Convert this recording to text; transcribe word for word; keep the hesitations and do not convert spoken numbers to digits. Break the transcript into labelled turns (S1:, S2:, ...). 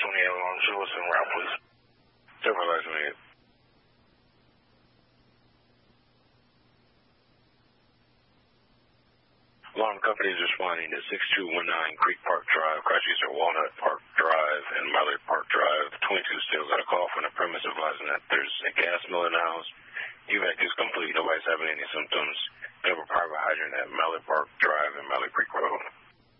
S1: twenty-eight along Shores and route, please. Chevrolet twenty-eight. Alarm company is responding to six two one nine Creek Park Drive, crashes at Walnut Park Drive and Mallard Park Drive. twenty-two still got a call from the premise advising that there's a gas mill in the house. E V A C is complete. Nobody's having any symptoms. We have a private hydrant at Mallard Park Drive and Mallard Creek Road.